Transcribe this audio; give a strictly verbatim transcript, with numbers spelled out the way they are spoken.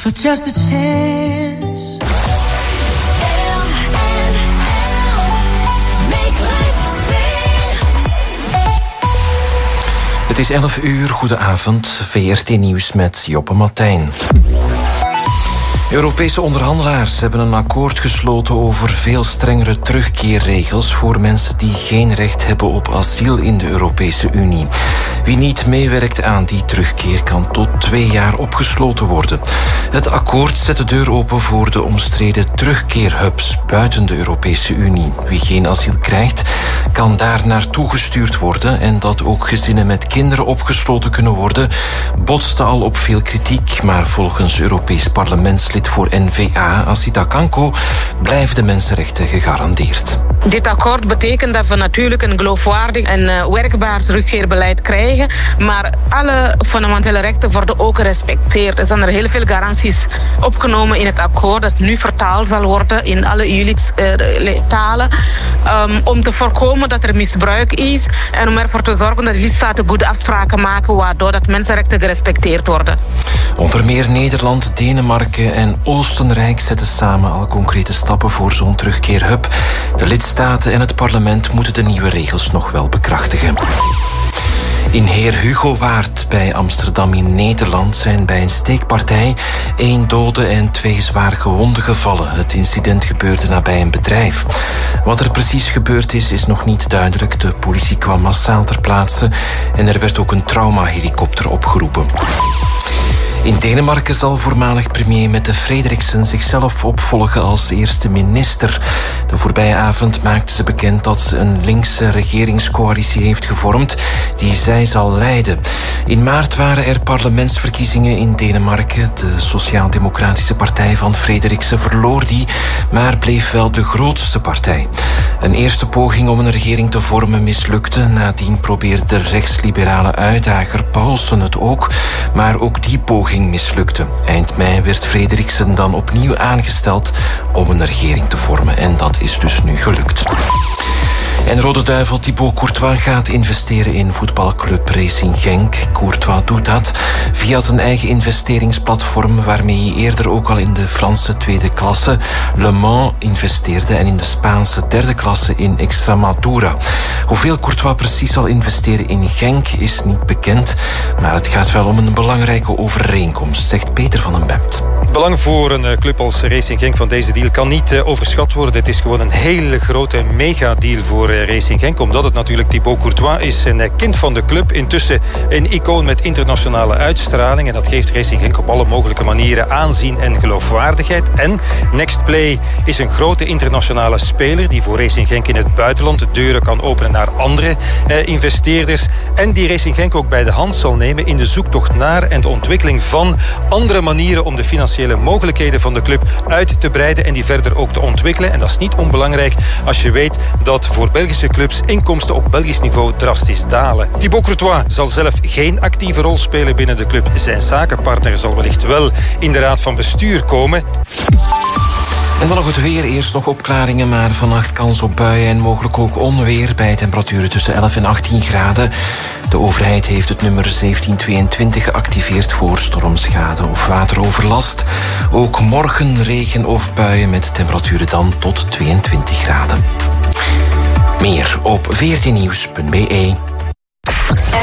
for just a chance. Het is elf uur, goedenavond, V R T Nieuws met Joppe Martijn. Europese onderhandelaars hebben een akkoord gesloten over veel strengere terugkeerregels voor mensen die geen recht hebben op asiel in de Europese Unie. Wie niet meewerkt aan die terugkeer kan tot twee jaar opgesloten worden. Het akkoord zet de deur open voor de omstreden terugkeerhubs buiten de Europese Unie. Wie geen asiel krijgt, kan daar naartoe gestuurd worden en dat ook gezinnen met kinderen opgesloten kunnen worden, botste al op veel kritiek, maar volgens Europees parlementslid voor N V A, Asita Kanko, blijven de mensenrechten gegarandeerd. Dit akkoord betekent dat we natuurlijk een geloofwaardig en uh, werkbaar terugkeerbeleid krijgen, maar alle fundamentele rechten worden ook gerespecteerd. Er zijn er heel veel garanties opgenomen in het akkoord dat nu vertaald zal worden in alle E U-talen um, om te voorkomen dat er misbruik is en om ervoor te zorgen dat de lidstaten goede afspraken maken waardoor dat mensenrechten gerespecteerd worden. Onder meer Nederland, Denemarken en Oostenrijk zetten samen al concrete stappen voor zo'n terugkeerhub. De lidstaten en het parlement moeten de nieuwe regels nog wel bekrachtigen. In Heer Hugowaard bij Amsterdam in Nederland zijn bij een steekpartij één dode en twee zwaar gewonden gevallen. Het incident gebeurde nabij een bedrijf. Wat er precies gebeurd is, is nog niet duidelijk. De politie kwam massaal ter plaatse en er werd ook een traumahelikopter opgeroepen. In Denemarken zal voormalig premier Mette Frederiksen zichzelf opvolgen als eerste minister. De voorbije avond maakte ze bekend dat ze een linkse regeringscoalitie heeft gevormd die zij zal leiden. In maart waren er parlementsverkiezingen in Denemarken. De Sociaal-Democratische Partij van Frederiksen verloor die, maar bleef wel de grootste partij. Een eerste poging om een regering te vormen mislukte. Nadien probeerde de rechtsliberale uitdager Paulsen het ook, maar ook die poging mislukte. Eind mei werd Frederiksen dan opnieuw aangesteld om een regering te vormen en dat is dus nu gelukt. En Rode Duivel Thibaut Courtois gaat investeren in voetbalclub Racing Genk. Courtois doet dat via zijn eigen investeringsplatform waarmee hij eerder ook al in de Franse tweede klasse Le Mans investeerde en in de Spaanse derde klasse in Extremadura. Hoeveel Courtois precies zal investeren in Genk is niet bekend, maar het gaat wel om een belangrijke overeenkomst, zegt Peter van den Bemt. Het belang voor een club als Racing Genk van deze deal kan niet overschat worden. Het is gewoon een hele grote megadeal voor Racing Genk, omdat het natuurlijk Thibaut Courtois is, een kind van de club, intussen een icoon met internationale uitstraling en dat geeft Racing Genk op alle mogelijke manieren aanzien en geloofwaardigheid. En Nextplay is een grote internationale speler die voor Racing Genk in het buitenland de deuren kan openen naar andere eh, investeerders en die Racing Genk ook bij de hand zal nemen in de zoektocht naar en de ontwikkeling van andere manieren om de financiële mogelijkheden van de club uit te breiden en die verder ook te ontwikkelen. En dat is niet onbelangrijk als je weet dat voor Belgische clubs inkomsten op Belgisch niveau drastisch dalen. Thibaut Courtois zal zelf geen actieve rol spelen binnen de club. Zijn zakenpartner zal wellicht wel in de raad van bestuur komen. En dan nog het weer. Eerst nog opklaringen, maar vannacht kans op buien en mogelijk ook onweer bij temperaturen tussen elf en achttien graden. De overheid heeft het nummer zeventien tweeëntwintig geactiveerd voor stormschade of wateroverlast. Ook morgen regen of buien met temperaturen dan tot tweeëntwintig graden. Meer op v r t nieuws punt b e.